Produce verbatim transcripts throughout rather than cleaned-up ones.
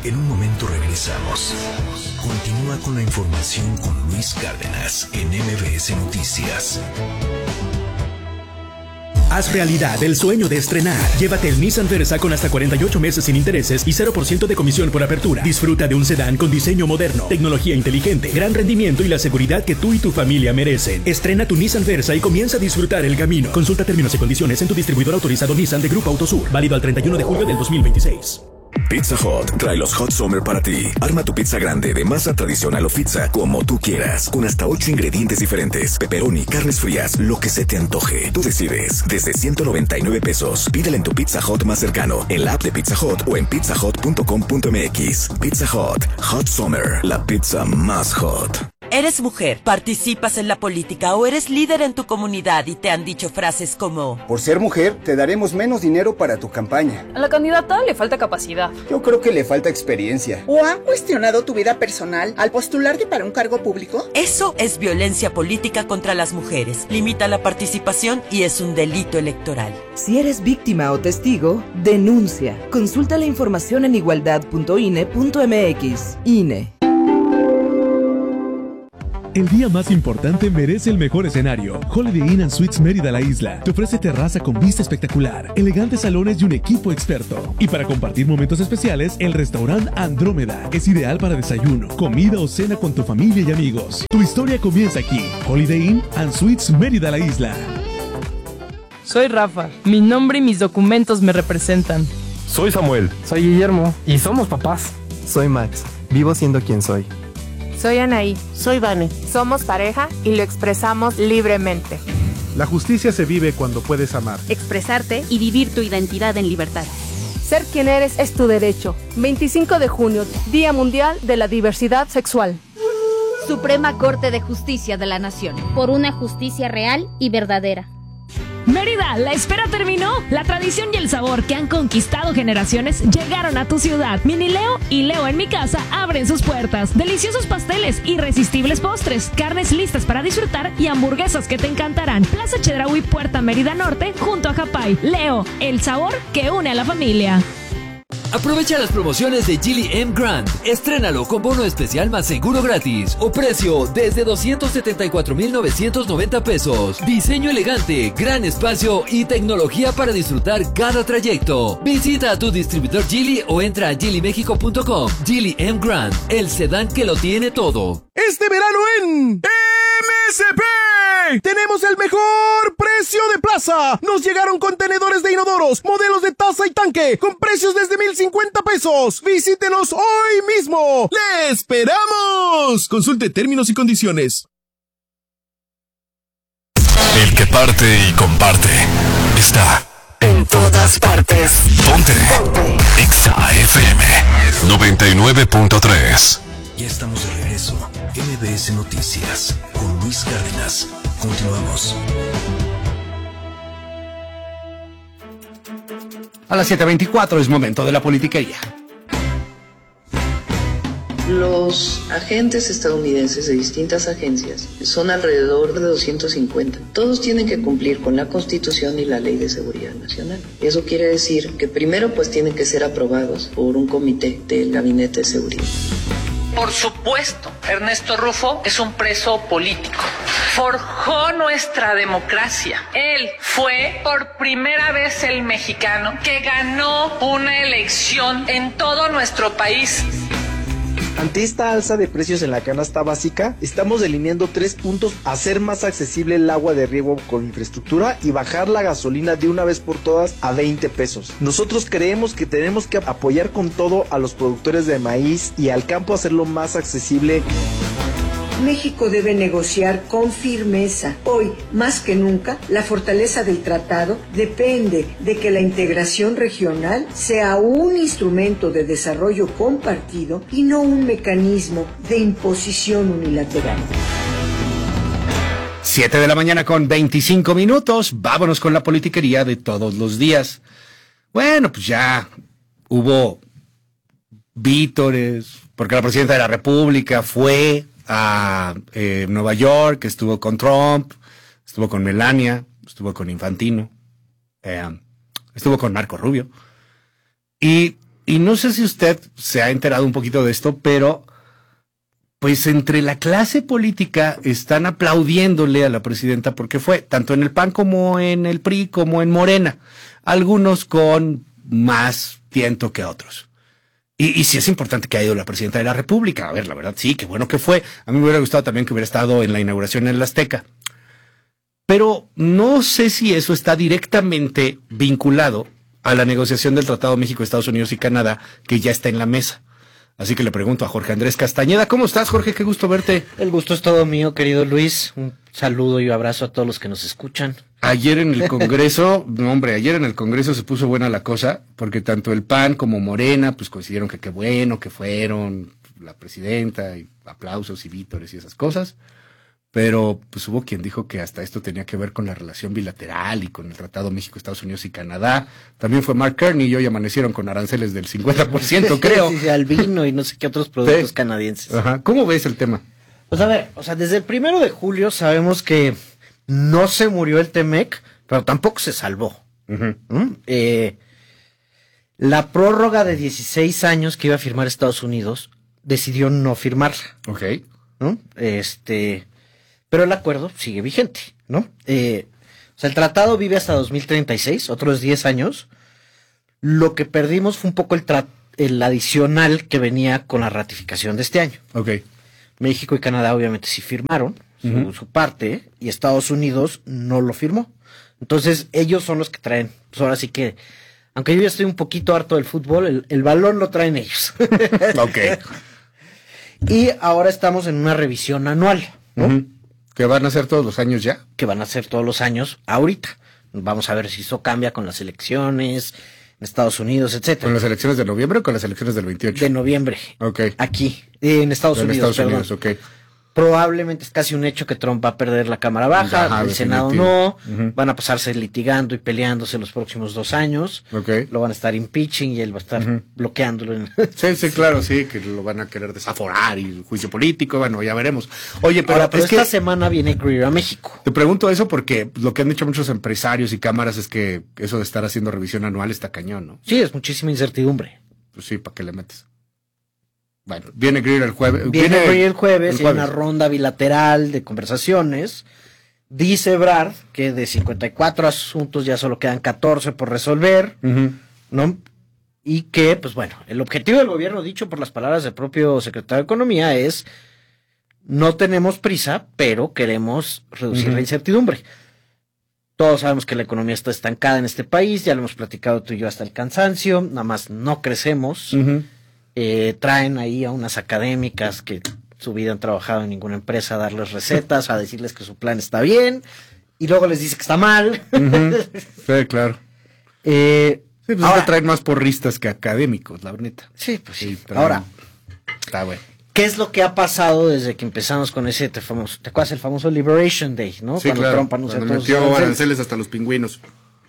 En un momento regresamos. Continúa con la información con Luis Cárdenas en M B S Noticias. Haz realidad el sueño de estrenar. Llévate el Nissan Versa con hasta cuarenta y ocho meses sin intereses y cero por ciento de comisión por apertura. Disfruta de un sedán con diseño moderno, tecnología inteligente, gran rendimiento y la seguridad que tú y tu familia merecen. Estrena tu Nissan Versa y comienza a disfrutar el camino. Consulta términos y condiciones en tu distribuidor autorizado Nissan de Grupo Autosur. Válido al treinta y uno de julio del dos mil veintiséis. Pizza Hut trae los Hot Summer para ti. Arma tu pizza grande de masa tradicional o pizza como tú quieras, con hasta ocho ingredientes diferentes, pepperoni, carnes frías, lo que se te antoje. Tú decides, desde ciento noventa y nueve pesos. Pídela en tu Pizza Hut más cercano, en la app de Pizza Hut o en pizza hut punto com punto m x. Pizza Hut, Hot Summer, la pizza más hot. ¿Eres mujer, participas en la política o eres líder en tu comunidad y te han dicho frases como: por ser mujer, te daremos menos dinero para tu campaña? A la candidata le falta capacidad. Yo creo que le falta experiencia. ¿O han cuestionado tu vida personal al postularte para un cargo público? Eso es violencia política contra las mujeres. Limita la participación y es un delito electoral. Si eres víctima o testigo, denuncia. Consulta la información en igualdad punto i n e punto m x. I N E. El día más importante merece el mejor escenario. Holiday Inn and Suites Mérida La Isla te ofrece terraza con vista espectacular, elegantes salones y un equipo experto. Y para compartir momentos especiales, el restaurante Andrómeda es ideal para desayuno, comida o cena con tu familia y amigos. Tu historia comienza aquí. Holiday Inn and Suites Mérida La Isla. Soy Rafa. Mi nombre y mis documentos me representan. Soy Samuel. Soy Guillermo. Y somos papás. Soy Max. Vivo siendo quien soy. Soy Anaí. Soy Vane. Somos pareja y lo expresamos libremente. La justicia se vive cuando puedes amar, expresarte y vivir tu identidad en libertad. Ser quien eres es tu derecho. veinticinco de junio, Día Mundial de la Diversidad Sexual. Suprema Corte de Justicia de la Nación. Por una justicia real y verdadera. Mérida, la espera terminó. La tradición y el sabor que han conquistado generaciones llegaron a tu ciudad. Mini Leo y Leo en mi casa abren sus puertas. Deliciosos pasteles, irresistibles postres, carnes listas para disfrutar y hamburguesas que te encantarán. Plaza Chedraui, Puerta Mérida Norte, junto a Japay. Leo, el sabor que une a la familia. Aprovecha las promociones de Geely M Grand. Estrénalo con bono especial más seguro gratis o precio desde doscientos setenta y cuatro mil novecientos noventa pesos. Diseño elegante, gran espacio y tecnología para disfrutar cada trayecto. Visita a tu distribuidor Geely o entra a geely mexico punto com. Geely M Grand, el sedán que lo tiene todo. Este verano en M S P tenemos el mejor precio de plaza. Nos llegaron contenedores de inodoros, modelos de taza y tanque, con precios desde mil cincuenta pesos. Visítenos hoy mismo. ¡Le esperamos! Consulte términos y condiciones. El que parte y comparte está en todas partes. Ponte Exa F M noventa y nueve punto tres. Ya estamos de regreso. M B S Noticias con Luis Cárdenas. Continuamos. A las siete veinticuatro es momento de la politiquería. Los agentes estadounidenses de distintas agencias son alrededor de doscientos cincuenta. Todos tienen que cumplir con la Constitución y la Ley de Seguridad Nacional. Eso quiere decir que primero pues tienen que ser aprobados por un comité del Gabinete de Seguridad. Por supuesto, Ernesto Rufo es un preso político. Forjó nuestra democracia. Él fue por primera vez el mexicano que ganó una elección en todo nuestro país. Ante esta alza de precios en la canasta básica, estamos delineando tres puntos: hacer más accesible el agua de riego con infraestructura y bajar la gasolina de una vez por todas a veinte pesos. Nosotros creemos que tenemos que apoyar con todo a los productores de maíz y al campo, hacerlo más accesible. México debe negociar con firmeza. Hoy, más que nunca, la fortaleza del tratado depende de que la integración regional sea un instrumento de desarrollo compartido y no un mecanismo de imposición unilateral. siete de la mañana con veinticinco minutos. Vámonos con la politiquería de todos los días. Bueno, pues ya hubo vítores, porque la presidenta de la República fue a eh, Nueva York, estuvo con Trump, estuvo con Melania, estuvo con Infantino, eh, estuvo con Marco Rubio, y y no sé si usted se ha enterado un poquito de esto, pero pues entre la clase política están aplaudiéndole a la presidenta porque fue, tanto en el P A N como en el P R I, como en Morena, algunos con más tiento que otros. Y, y sí es importante que haya ido la presidenta de la República. A ver, la verdad, sí, qué bueno que fue. A mí me hubiera gustado también que hubiera estado en la inauguración en el Azteca. Pero no sé si eso está directamente vinculado a la negociación del Tratado México, Estados Unidos y Canadá, que ya está en la mesa. Así que le pregunto a Jorge Andrés Castañeda. ¿Cómo estás, Jorge? Qué gusto verte. El gusto es todo mío, querido Luis. Un saludo y abrazo a todos los que nos escuchan. Ayer en el Congreso, no, hombre, ayer en el Congreso se puso buena la cosa, porque tanto el P A N como Morena, pues coincidieron que qué bueno que fueron la presidenta, y aplausos y vítores y esas cosas. Pero pues hubo quien dijo que hasta esto tenía que ver con la relación bilateral y con el Tratado México, Estados Unidos y Canadá. También fue Mark Carney y hoy amanecieron con aranceles del cincuenta por ciento, creo. Sí, sí, al vino y no sé qué otros productos sí. canadienses. Ajá. ¿Cómo ves el tema? Pues a ver, o sea, desde el primero de julio sabemos que no se murió el T-MEC, pero tampoco se salvó. Uh-huh. ¿Mm? Eh, la prórroga de dieciséis años que iba a firmar Estados Unidos decidió no firmarla. Ok. ¿No? Este... Pero el acuerdo sigue vigente, ¿no? Eh, o sea, el tratado vive hasta dos mil treinta y seis, otros diez años. Lo que perdimos fue un poco el, tra- el adicional que venía con la ratificación de este año. Ok. México y Canadá obviamente sí firmaron uh-huh. su, su parte y Estados Unidos no lo firmó. Entonces ellos son los que traen. Pues ahora sí que, aunque yo ya estoy un poquito harto del fútbol, el, el balón lo traen ellos. Ok. Y ahora estamos en una revisión anual, ¿no? Uh-huh. ¿Que van a ser todos los años ya? Que van a ser todos los años ahorita. Vamos a ver si eso cambia con las elecciones en Estados Unidos, etcétera. ¿Con las elecciones de noviembre o con las elecciones del veintiocho? De noviembre. Ok. Aquí, en Estados en Unidos, Estados perdón. Unidos, ok. Probablemente es casi un hecho que Trump va a perder la Cámara Baja, Ajá, el definitivo. Senado no, uh-huh. van a pasarse litigando y peleándose los próximos dos años, okay. Lo van a estar impeaching y él va a estar uh-huh. bloqueándolo. En... Sí, sí, claro, sí, que lo van a querer desaforar y el juicio político, bueno, ya veremos. Oye, pero, Ahora, pero es esta que semana viene Greer a México. Te pregunto eso porque lo que han dicho muchos empresarios y cámaras es que eso de estar haciendo revisión anual está cañón, ¿no? Sí, es muchísima incertidumbre. Pues sí, ¿para qué le metes? Bueno, viene Greer el jueves. Viene, viene Greer el jueves, el y hay una ronda bilateral de conversaciones. Dice Ebrard que de cincuenta y cuatro asuntos ya solo quedan catorce por resolver, uh-huh. ¿no? Y que, pues bueno, el objetivo del gobierno, dicho por las palabras del propio secretario de Economía, es no tenemos prisa, pero queremos reducir uh-huh. la incertidumbre. Todos sabemos que la economía está estancada en este país, ya lo hemos platicado tú y yo hasta el cansancio, nada más no crecemos. Uh-huh. Eh, traen ahí a unas académicas que su vida han trabajado en ninguna empresa a darles recetas, a decirles que su plan está bien, y luego les dice que está mal. Uh-huh. Sí, claro. Eh, sí, pues ahora traen más porristas que académicos, la neta. Sí, pues sí. traen... Ahora, está bueno. ¿Qué es lo que ha pasado desde que empezamos con ese te famoso, te acuerdas el famoso Liberation Day, ¿no? Sí, Cuando claro. Trump anunció Cuando todos metió los aranceles. aranceles hasta los pingüinos.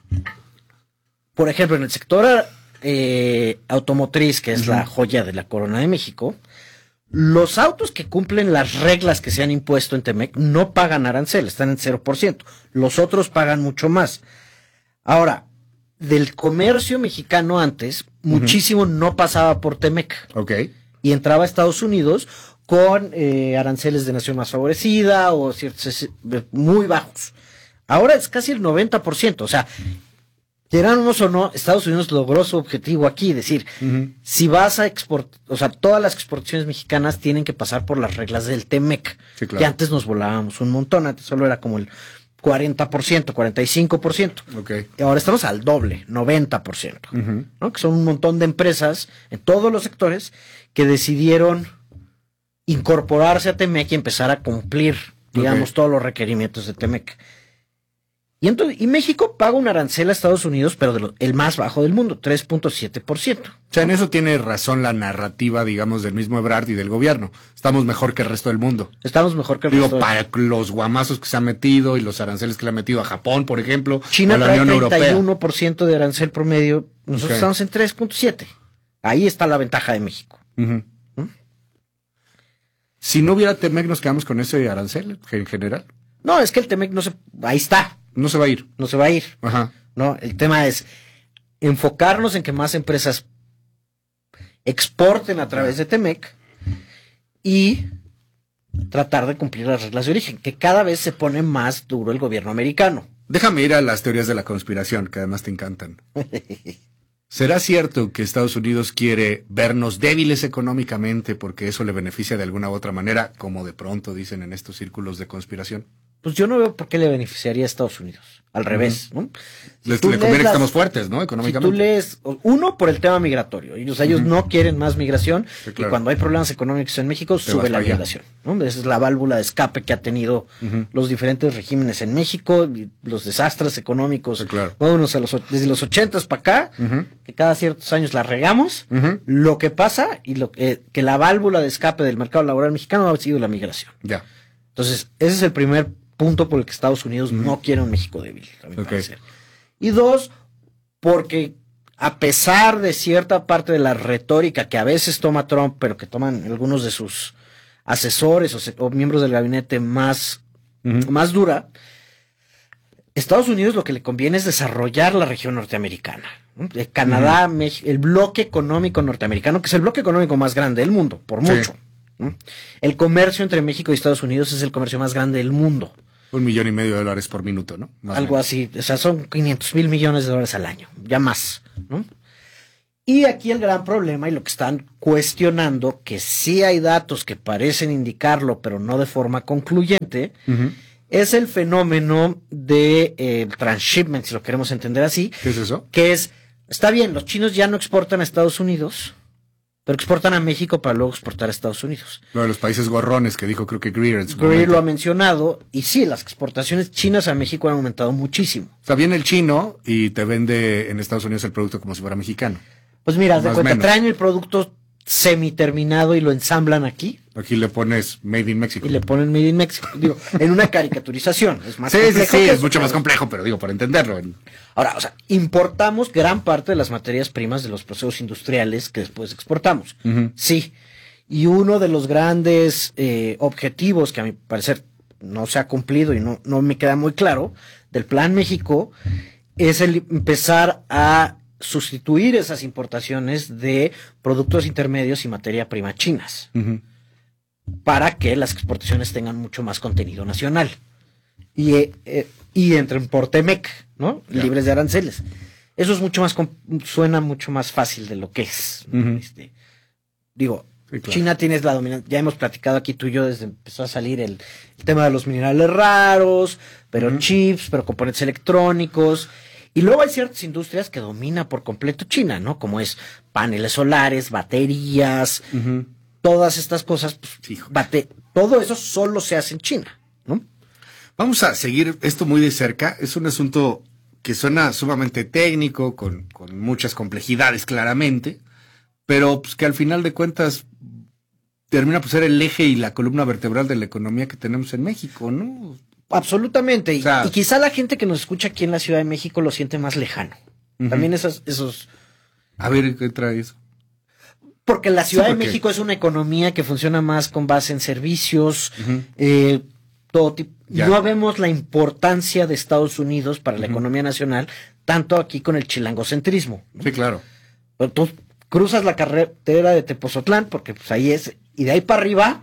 Por ejemplo, en el sector eh, automotriz, que es uh-huh. la joya de la corona de México, los autos que cumplen las reglas que se han impuesto en T-MEC no pagan arancel, están en cero por ciento. Los otros pagan mucho más. Ahora, del comercio mexicano antes, uh-huh. muchísimo no pasaba por T-MEC. Ok. Y entraba a Estados Unidos con eh, aranceles de nación más favorecida o ciertos muy bajos. Ahora es casi el noventa por ciento, o sea, queramos o no, Estados Unidos logró su objetivo aquí, es decir, uh-huh. si vas a exportar, o sea, todas las exportaciones mexicanas tienen que pasar por las reglas del T-MEC, sí, claro. que antes nos volábamos un montón, antes solo era como el cuarenta por ciento, cuarenta y cinco por ciento. Okay. Y ahora estamos al doble, noventa por ciento, uh-huh. ¿no? Que son un montón de empresas en todos los sectores que decidieron incorporarse a T-MEC y empezar a cumplir, digamos, okay. todos los requerimientos de T-MEC. Y, entonces, y México paga un arancel a Estados Unidos, pero de lo, el más bajo del mundo, tres punto siete por ciento. O sea, en eso tiene razón la narrativa, digamos, del mismo Ebrard y del gobierno. Estamos mejor que el resto del mundo. Estamos mejor que el Digo, resto para del mundo. los guamazos que se ha metido y los aranceles que le ha metido a Japón, por ejemplo, China a la trae Unión treinta y uno Europea. por ciento de arancel promedio, nosotros okay. estamos en tres punto siete. Ahí está la ventaja de México. Uh-huh. ¿Mm? Si no hubiera T-MEC, ¿nos quedamos con ese arancel en general? No, es que el T-MEC no se... Ahí está. No se va a ir. No se va a ir. Ajá. No, el tema es enfocarnos en que más empresas exporten a través de Temec y tratar de cumplir las reglas de origen, que cada vez se pone más duro el gobierno americano. Déjame ir a las teorías de la conspiración, que además te encantan. ¿Será cierto que Estados Unidos quiere vernos débiles económicamente porque eso le beneficia de alguna u otra manera, como de pronto dicen en estos círculos de conspiración? Pues yo no veo por qué le beneficiaría a Estados Unidos. Al revés, ¿no? Si Les, le conviene que las, estamos fuertes, ¿no? Económicamente. Si tú lees, uno, por el tema migratorio. Ellos, uh-huh. ellos no quieren más migración. Sí, claro. Y cuando hay problemas económicos en México, Te sube la migración, ¿no? Esa es la válvula de escape que ha tenido uh-huh. los diferentes regímenes en México, y los desastres económicos. Sí, claro. Vámonos a los, desde los ochentas para acá, uh-huh. que cada ciertos años la regamos. Uh-huh. Lo que pasa, y lo que, que la válvula de escape del mercado laboral mexicano ha sido la migración. Ya. Entonces, ese es el primer punto por el que Estados Unidos mm. no quiere un México débil, a mi okay. parecer. Y dos, porque a pesar de cierta parte de la retórica que a veces toma Trump, pero que toman algunos de sus asesores o, se, o miembros del gabinete más, mm. más dura, Estados Unidos lo que le conviene es desarrollar la región norteamericana. De Canadá, mm. México, el bloque económico norteamericano, que es el bloque económico más grande del mundo, por mucho. Sí. El comercio entre México y Estados Unidos es el comercio más grande del mundo. Un millón y medio de dólares por minuto, ¿no? Más Algo así, o sea, son quinientos mil millones de dólares al año, ya más, ¿no? Y aquí el gran problema y lo que están cuestionando, que sí hay datos que parecen indicarlo, pero no de forma concluyente, uh-huh. es el fenómeno de eh, transshipment, si lo queremos entender así. ¿Qué es eso? Que es, está bien, los chinos ya no exportan a Estados Unidos, pero exportan a México para luego exportar a Estados Unidos. Lo de los países gorrones que dijo creo que Greer en su Greer momento. Lo ha mencionado, y sí, las exportaciones chinas a México han aumentado muchísimo. O sea, viene el chino y te vende en Estados Unidos el producto como si fuera mexicano. Pues mira, de cuenta, traen el producto semiterminado y lo ensamblan aquí. Aquí le pones Made in Mexico. Y le ponen Made in Mexico, digo, en una caricaturización. Es más sí, complejo sí, sí, que es eso, mucho pero... más complejo, pero digo, para entenderlo. Ahora, o sea, importamos gran parte de las materias primas de los procesos industriales que después exportamos. Uh-huh. Sí. Y uno de los grandes eh, objetivos que a mi parecer no se ha cumplido y no, no me queda muy claro del Plan México es el empezar a sustituir esas importaciones de productos intermedios y materia prima chinas. Uh-huh. Para que las exportaciones tengan mucho más contenido nacional. Y, eh, y entren por Temec, ¿no? Yeah. Libres de aranceles. Eso es mucho más, suena mucho más fácil de lo que es. Uh-huh. Este, digo, sí, claro. China tienes la dominancia, ya hemos platicado aquí tú y yo desde empezó a salir el, el tema de los minerales raros, pero uh-huh. chips, pero componentes electrónicos. Y luego hay ciertas industrias que domina por completo China, ¿no? Como es paneles solares, baterías, uh-huh. todas estas cosas, pues, bate, todo eso solo se hace en China, ¿no? Vamos a seguir esto muy de cerca. Es un asunto que suena sumamente técnico, con, con muchas complejidades claramente, pero pues, que al final de cuentas termina por ser el eje y la columna vertebral de la economía que tenemos en México, ¿no? Absolutamente, y, o sea, y quizá la gente que nos escucha aquí en la Ciudad de México lo siente más lejano. Uh-huh. También esos, esos... A ver, ¿qué trae eso? Porque la Ciudad sí, porque... de México es una economía que funciona más con base en servicios, uh-huh. eh, todo tipo. Ya. No vemos la importancia de Estados Unidos para la uh-huh. economía nacional, tanto aquí con el chilangocentrismo, ¿no? Sí, claro. Pero tú cruzas la carretera de Tepozotlán, porque pues ahí es, y de ahí para arriba...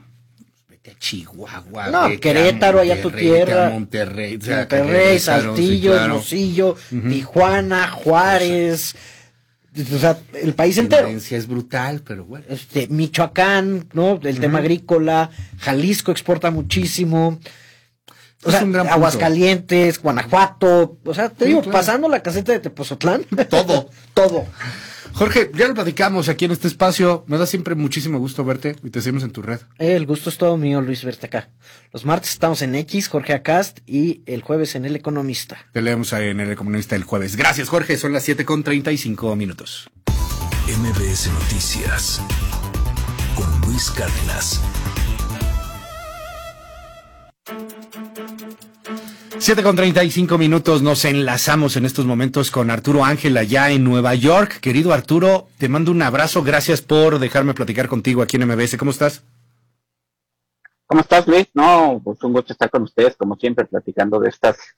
Chihuahua, no, Querétaro, allá tu tierra, Monterrey, o sea, Monterrey, Saltillo, sí, claro. Hermosillo, uh-huh. Tijuana, Juárez, o sea, el país entero. La tendencia es brutal, pero bueno. Este, Michoacán, ¿no? El uh-huh. tema agrícola, Jalisco exporta muchísimo. O es sea, un gran Aguascalientes, Guanajuato, o sea, te sí, digo, claro. pasando la caseta de Tepozotlán. Todo. Todo. Jorge, ya lo platicamos aquí en este espacio. Me da siempre muchísimo gusto verte y te seguimos en tu red. Eh, el gusto es todo mío, Luis, verte acá. Los martes estamos en X, Jorge Acast, y el jueves en El Economista. Te leemos en El Economista el jueves. Gracias, Jorge. Son las siete con treinta y cinco minutos. M B S Noticias con Luis Cárdenas. siete con treinta y cinco minutos, nos enlazamos en estos momentos con Arturo Ángel allá en Nueva York. Querido Arturo, te mando un abrazo, gracias por dejarme platicar contigo aquí en M B S. ¿Cómo estás? ¿Cómo estás, Luis? No, pues un gusto estar con ustedes, como siempre, platicando de estas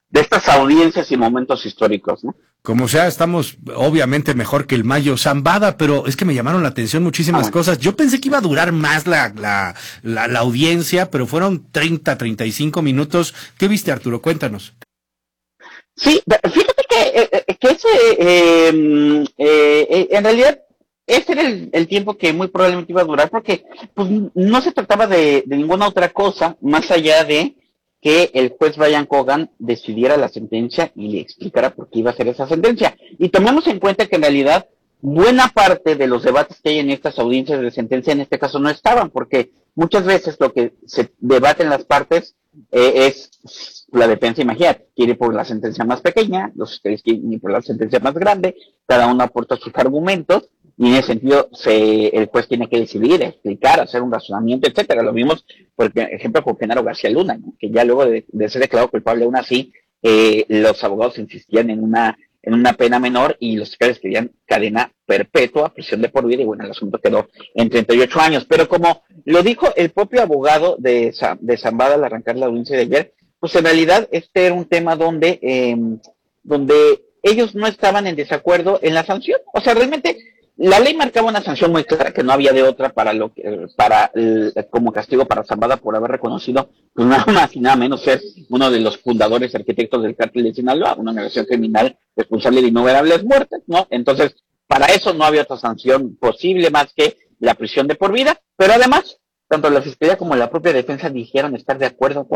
de estas audiencias y momentos históricos, ¿no? Como sea, estamos obviamente mejor que el Mayo Zambada, pero es que me llamaron la atención muchísimas ah, bueno. cosas. Yo pensé que iba a durar más la, la, la, la audiencia, pero fueron treinta, treinta y cinco minutos. ¿Qué viste, Arturo? Cuéntanos. Sí, fíjate que, eh, que ese, eh, eh, en realidad, ese era el, el tiempo que muy probablemente iba a durar, porque pues no se trataba de, de ninguna otra cosa, más allá de que el juez Brian Cogan decidiera la sentencia y le explicara por qué iba a hacer esa sentencia. Y tomemos en cuenta que en realidad buena parte de los debates que hay en estas audiencias de sentencia en este caso no estaban, porque muchas veces lo que se debate en las partes eh, es la defensa, imagínate, quiere ir por la sentencia más pequeña, los fiscales quieren ir por la sentencia más grande, cada uno aporta sus argumentos, y en ese sentido se, el juez tiene que decidir, explicar, hacer un razonamiento, etcétera. Lo vimos, por ejemplo, con Genaro García Luna, ¿no? Que ya luego de, de ser declarado culpable aún así, eh, los abogados insistían en una en una pena menor y los fiscales querían cadena perpetua, prisión de por vida, y bueno, el asunto quedó en treinta y ocho años. Pero como lo dijo el propio abogado de, de Zambada al arrancar la audiencia de ayer, pues en realidad este era un tema donde, eh, donde ellos no estaban en desacuerdo en la sanción. O sea, realmente la ley marcaba una sanción muy clara, que no había de otra para lo que, para el, como castigo para Zambada por haber reconocido, pues nada más y nada menos ser uno de los fundadores arquitectos del cártel de Sinaloa, una organización criminal responsable de innumerables muertes, ¿no? Entonces, para eso no había otra sanción posible más que la prisión de por vida, pero además, tanto la fiscalía como la propia defensa dijeron estar de acuerdo con